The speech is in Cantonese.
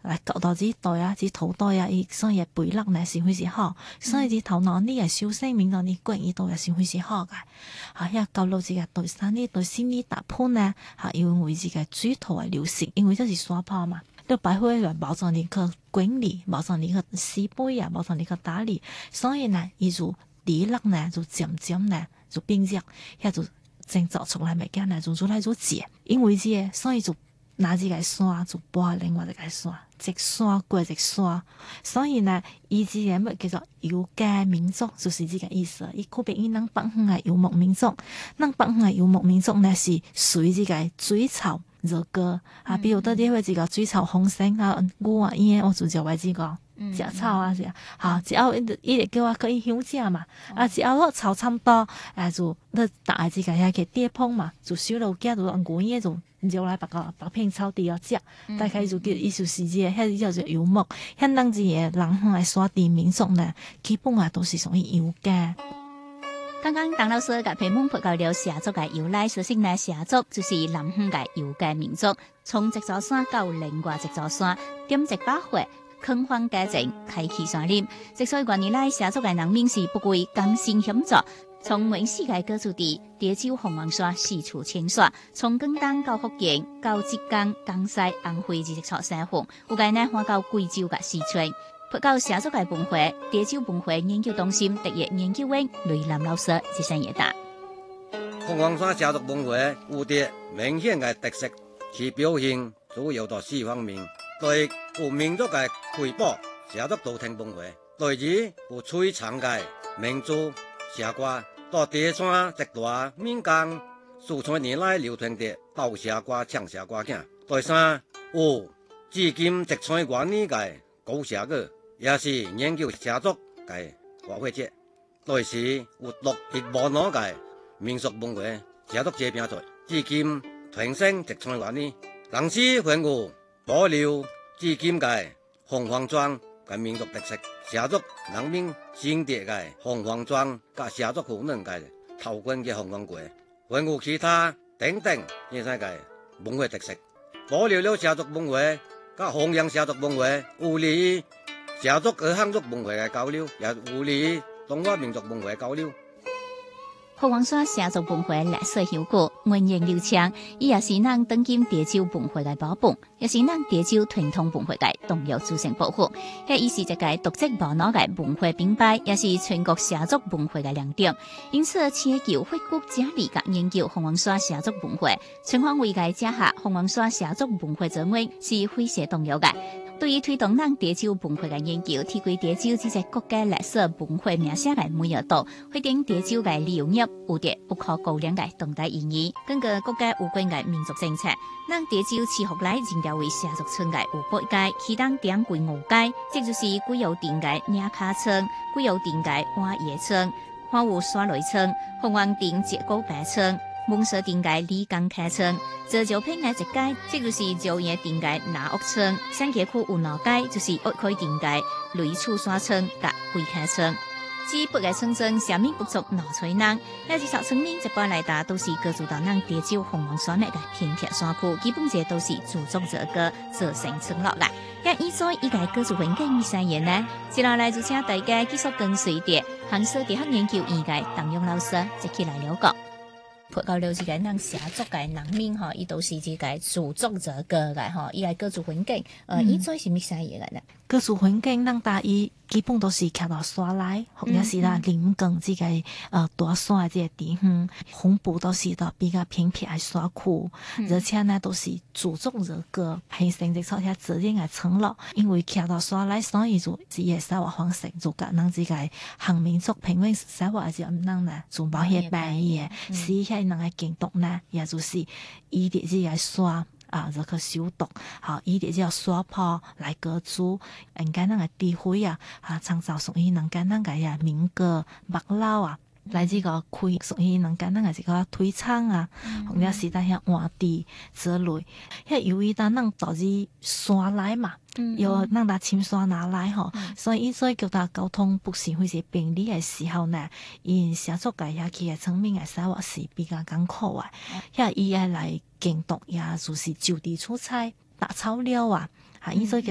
来搞到自己袋啊，自己头袋啊，伊所以背落呢是非常好，所以自头脑你嘅修身明到你管伊都也是非常好嘅。遐搞到自己对身体对心理打破呢，因为自己水土嘅流失，因为这是沙泡嘛。都白灰来保障你个管理，保障你个洗杯啊，保障你个打理，所以呢，伊就地落呢就渐渐呢就变弱，遐就整造出来物件呢就出来就解，因为这个，所以就拿一个山就搬另外一个山，一山过一山，所以呢，伊这个物叫做游牧民族，就是这个意思。伊区别于咱北方的游牧民族，咱北方的游牧民族呢是随这个水草。热歌比如到底会一个水草丰盛牛啊烟我就叫我这个食草啊是只要伊会叫我可以休食嘛只要我草差不多就那大这个遐个地棚嘛就收了家就牛烟就就来把片草地要食大概就叫意思是这遐叫做游牧像咱这个人乡的山地民族呢基本都是属于游家。 刚刚唐老师甲评论报告了社族嘅由来，所以呢，社族就是南方嘅游牧民族，从一座山到另外一座山，点一把火，垦荒改正，开启山林。之所以原年来社族嘅人民是不归甘心协作，从原世界各处地，潮州、凤凰山四处清刷，从广东到福建、到浙江、江西、安徽这些处山峰，有界呢换到贵州嘅四川。报告社族嘅文化，潮州文化研究中心特约研究员雷南老师接上解答。 凤凰山社族文化有着明显嘅特色，其表现主要到4方面：对有民族嘅瑰宝社族道听文化，对于有璀璨嘅民族社歌，到第山一大民间400年来流传着斗社歌、唱社歌囝；第三有至今100多年嘅古社歌。也是研究社族嘅活化节，第四有落叶无脑嘅民俗文化，社族这边做，至今传承100多年，同时还有保留至今嘅凤凰庄嘅民族特色，社族人民生活嘅凤凰庄，甲社族婦女嘅頭冠嘅鳳凰櫃，還有其他等等呢些嘅文化特色，保留了社族文化，甲弘揚社族文化，有利於社族和漢族文化嘅交流，也有利於中華民族文化嘅交流。 鳳凰山社族文化歷史悠久，源遠流長，伊也是咱當今潮州文化嘅寶本，也是咱潮州傳統文化嘅重要組成部分。迄伊是一個獨特無腦嘅文化品牌，也是全國社族文化嘅亮點。因此，請求發掘整理甲研究鳳凰山社族文化，全方位嘅接下鳳凰山社族文化資源是非常重要嘅。對於推動咱潮州文化嘅研究，提攜潮州這個國家歷史文化名聲嘅每一度，發展潮州嘅旅遊業有着不可估量嘅重大意義。根據國家有關嘅民族政策，咱潮州市後來認定為社族村嘅有8街，其中點為5街，這就是貴陽店嘅嶺卡村、貴陽店嘅灣野村、花湖沙雷村、鳳凰店節高白村、蒙蛇店嘅李江開村。這就偏嘅一街，即就是椒鹽店嘅南屋村；新街區有兩街，就是岳開店嘅雷厝沙村甲貴開村。至於北嘅村鎮，下面不足腦吹人，那這條村民一般來打都是居住到咱潮州鳳凰山嘅偏僻山區，基本上都是祖宗這個做成村落來。也依在依個居住環境與產業呢，接下來就請大家繼續跟隨着杭州大學研究院嘅鄧勇老師一起來了解。報告了這個咱社族嘅人民吼，伊都是這個祖宗這個嘅吼，伊個居住環境，依在是咩產業嘅呢？ 居住環境咱大伊基本都是徛到山內，或者是啦臨港這個大山這個地方，分布都是到比較偏僻嘅山區，而且呢都是祖宗這個形成這種遐自然嘅村落，因為徛到山內，所以就這個生活方式就甲咱這個漢民族平穩生活就咱呢就冇遐便宜嘅，是遐人嘅經讀呢，也就是伊的這個山。這個修讀，伊哋只山坡來居住，人家那個智慧創造屬於人家那個民歌、木樓來這個開屬於人家那個這個推廠或者是咱遐換地之類。遐由於咱到這山來嘛，有咱搭深山拿來吼，所以所以叫他交通不是非常便利嘅時候呢，因社族嘅遐去嘅村民嘅生活是比較艱苦嘅。遐伊愛來京都也就是就地出差打草料伊所以